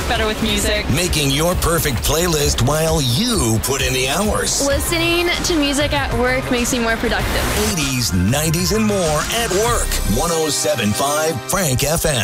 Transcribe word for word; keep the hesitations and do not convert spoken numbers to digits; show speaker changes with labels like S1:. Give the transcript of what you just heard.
S1: better with music.
S2: Making your perfect playlist while you put in the hours.
S3: Listening to music at work makes me more productive.
S2: eighties, nineties, and more at work. one oh seven point five Frank F M.